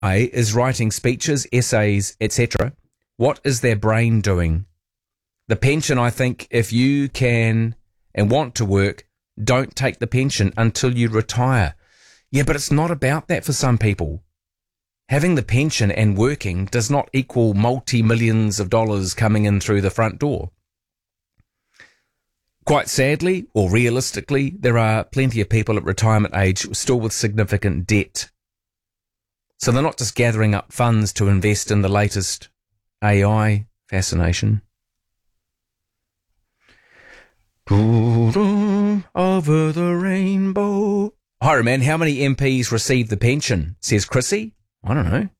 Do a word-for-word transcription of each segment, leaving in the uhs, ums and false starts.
is writing speeches, essays, et cetera. What is their brain doing? The pension, I think, if you can and want to work, don't take the pension until you retire. Yeah, but it's not about that for some people. Having the pension and working does not equal multi-millions of dollars coming in through the front door. Quite sadly, or realistically, there are plenty of people at retirement age still with significant debt. So they're not just gathering up funds to invest in the latest A I fascination. Over the rainbow. Hi, man, how many M Ps received the pension? Says Chrissy. I don't know.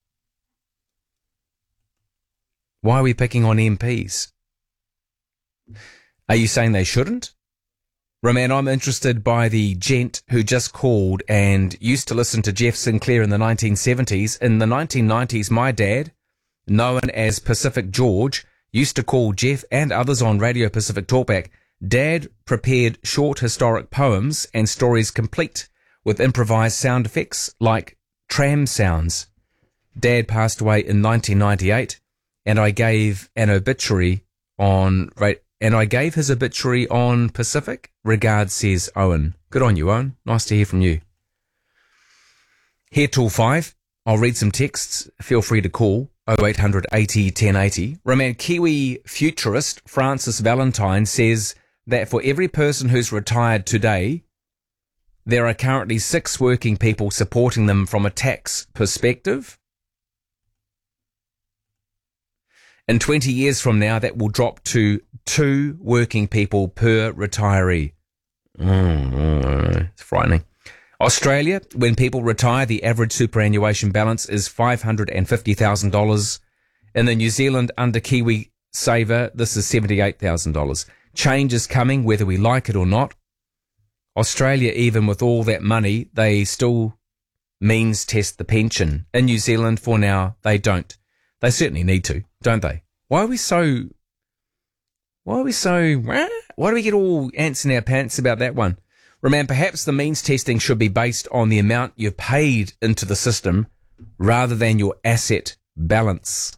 Why are we picking on M Ps? Are you saying they shouldn't? Roman, I'm interested by the gent who just called and used to listen to Jeff Sinclair in the nineteen seventies. In the nineteen nineties, my dad, known as Pacific George, used to call Jeff and others on Radio Pacific Talkback. Dad prepared short historic poems and stories complete with improvised sound effects like tram sounds. Dad passed away in nineteen ninety-eight, and I gave an obituary on and I gave his obituary on Pacific. Regards, says Owen. Good on you, Owen. Nice to hear from you. Here till five. I'll read some texts. Feel free to call oh eight hundred eighty ten eighty. Roman Kiwi futurist Francis Valentine says that for every person who's retired today, there are currently six working people supporting them from a tax perspective. In twenty years from now, that will drop to two working people per retiree. Mm, it's frightening. Australia, when people retire, the average superannuation balance is five hundred fifty thousand dollars. In the New Zealand under Kiwi Saver, this is seventy-eight thousand dollars. Change is coming, whether we like it or not. Australia, even with all that money, they still means test the pension. In New Zealand, for now, they don't. They certainly need to, don't they? Why are we so... Why are we so... Why do we get all ants in our pants about that one? Roman, perhaps the means testing should be based on the amount you've paid into the system rather than your asset balance.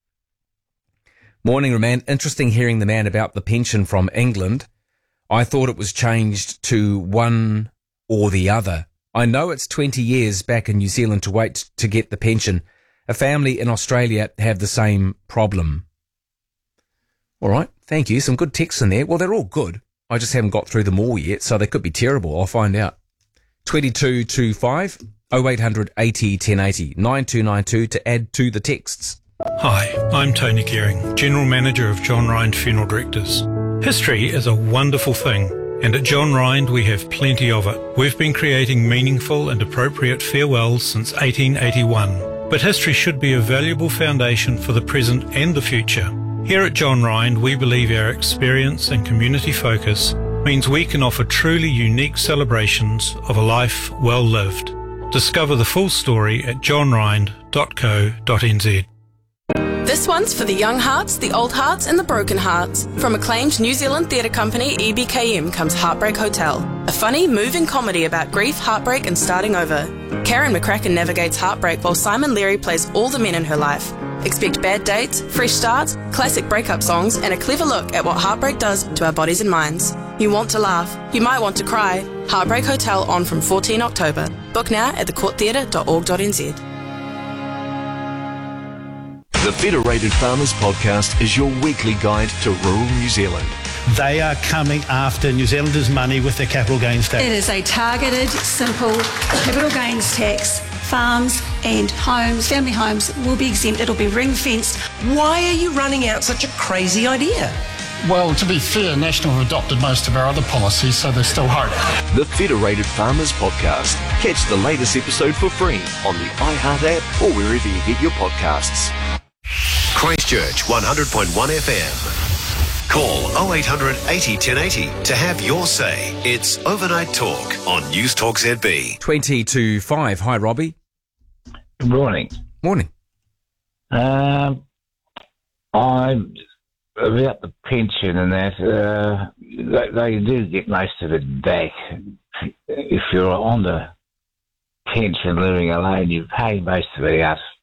Morning, Roman. Interesting hearing the man about the pension from England. I thought it was changed to one or the other. I know it's twenty years back in New Zealand to wait to get the pension. A family in Australia have the same problem. All right, thank you. Some good texts in there. Well, they're all good. I just haven't got through them all yet, so they could be terrible. I'll find out. twenty-two twenty-five, oh eight hundred eighty ten eighty, nine two nine two to add to the texts. Hi, I'm Tony Gehring, General Manager of John Rind Funeral Directors. History is a wonderful thing, and at John Rind we have plenty of it. We've been creating meaningful and appropriate farewells since eighteen eighty-one. But history should be a valuable foundation for the present and the future. Here at John Rind, we believe our experience and community focus means we can offer truly unique celebrations of a life well lived. Discover the full story at john rind dot co dot n z. This one's for the young hearts, the old hearts and the broken hearts. From acclaimed New Zealand theatre company E B K M comes Heartbreak Hotel, a funny, moving comedy about grief, heartbreak and starting over. Karen McCracken navigates heartbreak while Simon Leary plays all the men in her life. Expect bad dates, fresh starts, classic breakup songs and a clever look at what heartbreak does to our bodies and minds. You want to laugh, you might want to cry. Heartbreak Hotel on from fourteenth October. Book now at the court theatre dot org dot n z. The Federated Farmers Podcast is your weekly guide to rural New Zealand. They are coming after New Zealanders' money with their capital gains tax. It is a targeted, simple capital gains tax. Farms and homes, family homes, will be exempt. It'll be ring-fenced. Why are you running out such a crazy idea? Well, to be fair, National have adopted most of our other policies, so there's still hope. The Federated Farmers Podcast. Catch the latest episode for free on the iHeart app or wherever you get your podcasts. Christchurch one hundred point one F M. Call oh eight hundred eighty ten eighty to have your say. It's Overnight Talk on News Talk Z B. twenty to five. Hi, Robbie. Good morning. Morning. Um, I'm about the pension and that. Uh, they, they do get most of it back if you're on the pension living alone, you pay most of it out